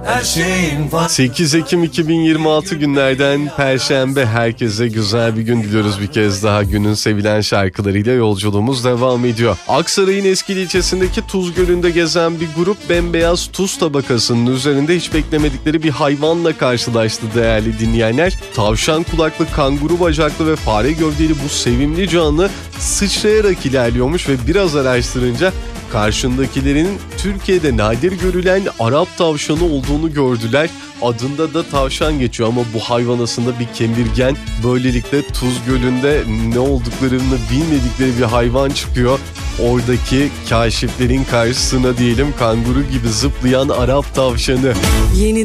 her şeyin var. 8 Ekim 2026 günlerden Perşembe, herkese güzel bir gün diliyoruz bir kez daha. Günün sevilen şarkılarıyla yolculuğumuz devam ediyor. Aksaray'ın Eskili ilçesindeki Tuz Gölü'nde gezen bir grup bembeyaz tuz tabakasının üzerinde hiç beklemedikleri bir hayvanla karşılaştı değerli dinleyenler. Tavşan kulaklı, kanguru bacaklı ve fare gövdeli bu sevimli canlı sıçrayarak ilerliyormuş ve biraz araştırınca karşındakilerin Türkiye'de nadir görülen Arap tavşanı olduğunu gördüler. Adında da tavşan geçiyor ama bu hayvan aslında bir kemirgen. Böylelikle Tuz Gölü'nde ne olduklarını bilmedikleri bir hayvan çıkıyor. Oradaki kaşiflerin karşısına diyelim, kanguru gibi zıplayan Arap tavşanı. Yeni